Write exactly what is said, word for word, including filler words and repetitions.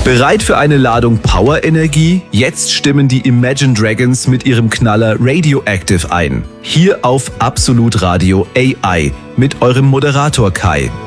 Bereit für eine Ladung Power-Energie? Jetzt stimmen die Imagine Dragons mit ihrem Knaller Radioactive ein. Hier auf Absolut Radio A I mit eurem Moderator Kai.